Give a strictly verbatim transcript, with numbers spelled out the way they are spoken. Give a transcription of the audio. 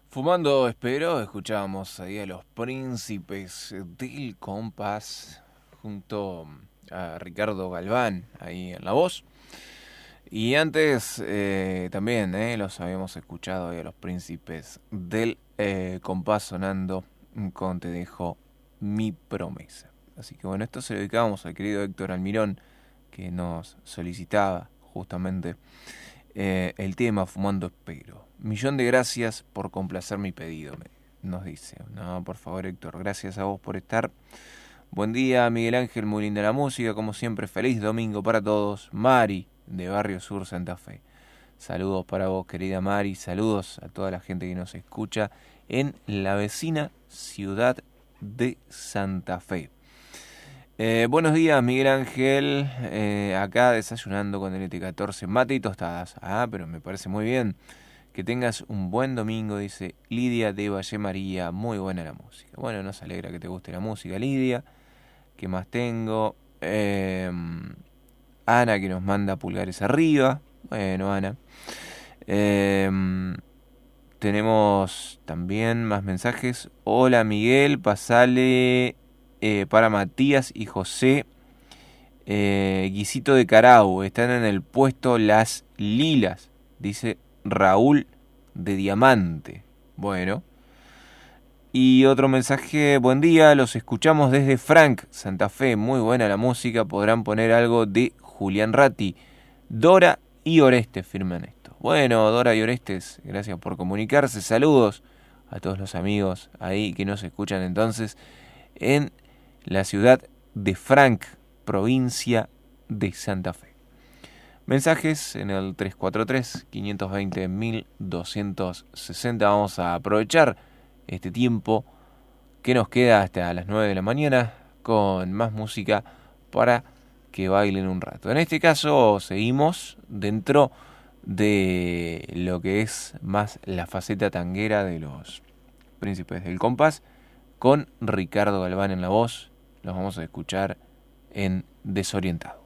Fumando espero, escuchábamos ahí a los Príncipes del Compás junto a Ricardo Galván ahí en la voz. Y antes eh, también eh, los habíamos escuchado ahí a los Príncipes del eh, Compás sonando con Te dejo mi promesa. Así que bueno, esto se lo dedicábamos al querido Héctor Almirón, que nos solicitaba justamente eh, el tema Fumando Espero. Millón de gracias por complacer mi pedido, me, nos dice. No, por favor, Héctor, gracias a vos por estar. Buen día, Miguel Ángel, muy linda la música, como siempre, feliz domingo para todos. Mari, de Barrio Sur, Santa Fe. Saludos para vos, querida Mari, saludos a toda la gente que nos escucha en la vecina ciudad de Santa Fe. Eh, buenos días, Miguel Ángel. Eh, acá desayunando con el E T catorce, mate y tostadas. Ah, pero me parece muy bien. Que tengas un buen domingo, dice Lidia de Valle María. Muy buena la música. Bueno, nos alegra que te guste la música, Lidia. ¿Qué más tengo? Eh, Ana, que nos manda pulgares arriba. Bueno, Ana. Eh, tenemos también más mensajes. Hola, Miguel. Pasale eh, para Matías y José. Eh, Guisito de Carau. Están en el puesto Las Lilas. Dice Raúl de Diamante. Bueno. Y otro mensaje, buen día, los escuchamos desde Frank, Santa Fe, muy buena la música, podrán poner algo de Julián Ratti. Dora y Orestes firman esto. Bueno, Dora y Orestes, gracias por comunicarse, saludos a todos los amigos ahí que nos escuchan entonces en la ciudad de Frank, provincia de Santa Fe. Mensajes en el tres cuatro tres, cinco dos cero, uno dos seis cero. Vamos a aprovechar este tiempo que nos queda hasta las nueve de la mañana con más música para que bailen un rato. En este caso seguimos dentro de lo que es más la faceta tanguera de los Príncipes del Compás con Ricardo Galván en la voz. Los vamos a escuchar en Desorientado.